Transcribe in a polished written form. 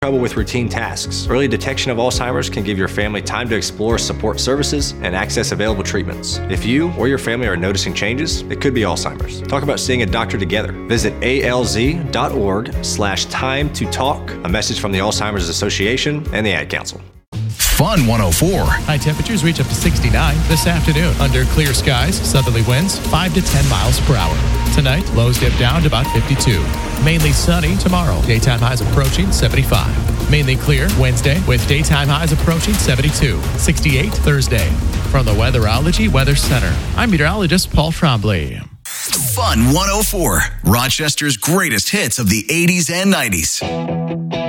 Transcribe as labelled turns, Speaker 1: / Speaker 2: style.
Speaker 1: trouble with routine tasks. Early detection of Alzheimer's can give your family time to explore support services and access available treatments. If you or your family are noticing changes, it could be Alzheimer's. Talk about seeing a doctor together. Visit alz.org/time to talk. A message from the Alzheimer's Association and the Ad Council.
Speaker 2: Fun 104.
Speaker 3: High temperatures reach up to 69 this afternoon. Under clear skies, southerly winds 5 to 10 miles per hour. Tonight, lows dip down to about 52. Mainly sunny tomorrow. Daytime highs approaching 75. Mainly clear Wednesday with daytime highs approaching 72. 68 Thursday. From the Weatherology Weather Center, I'm meteorologist Paul Trombley.
Speaker 2: Fun 104. Rochester's greatest hits of the 80s and 90s.